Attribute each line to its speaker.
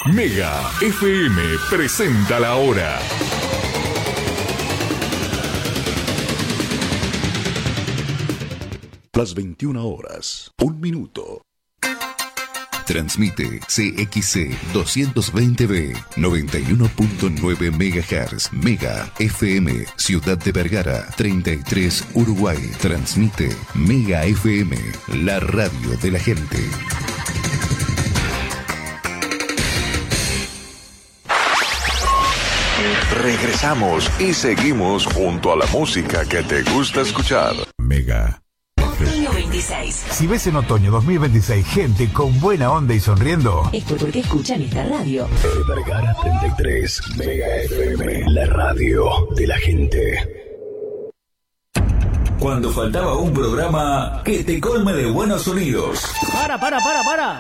Speaker 1: Mega FM presenta la hora. Las 21 horas, 1 minuto.
Speaker 2: Transmite CXC 220B 91.9 MHz Mega FM Ciudad de Vergara 33 Uruguay. Transmite Mega FM, la radio de la gente.
Speaker 3: Regresamos y seguimos junto a la música que te gusta escuchar.
Speaker 2: Mega.
Speaker 4: Otoño 26.
Speaker 5: Si ves en otoño 2026 gente con buena onda y sonriendo,
Speaker 4: es porque escuchan esta radio.
Speaker 2: Vergara 33 Mega FM, la radio de la gente.
Speaker 6: Cuando faltaba un programa que te colme de buenos sonidos.
Speaker 7: ¡Para!